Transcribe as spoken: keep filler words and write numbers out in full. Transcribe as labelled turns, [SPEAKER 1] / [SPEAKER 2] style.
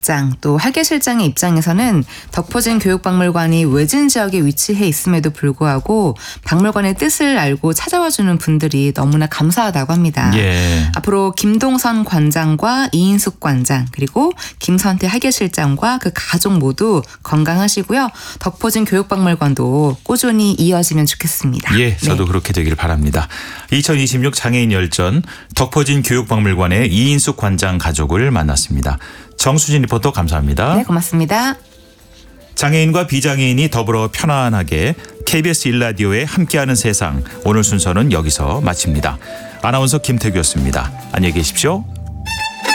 [SPEAKER 1] 장, 또 학예실장의 입장에서는 덕포진 교육박물관이 외진 지역에 위치해 있음에도 불구하고 박물관의 뜻을 알고 찾아와주는 분들이 너무나 감사하다고 합니다.
[SPEAKER 2] 예.
[SPEAKER 1] 앞으로 김동선 관장과 이인숙 관장 그리고 김선태 학예실장과 그 가족 모두 건강하시고요. 덕포진 교육박물관도 꾸준히 이어지면 좋겠습니다.
[SPEAKER 2] 예, 저도 네. 그렇게 되기를 바랍니다. 이천이십육 장애인 열전 덕포진 교육박물관의 이인숙 관장 가족을 만났습니다. 정수진 리포터 감사합니다.
[SPEAKER 1] 네, 고맙습니다.
[SPEAKER 2] 장애인과 비장애인이 더불어 편안하게 케이비에스 일 라디오에 함께하는 세상, 오늘 순서는 여기서 마칩니다. 아나운서 김태규였습니다. 안녕히 계십시오.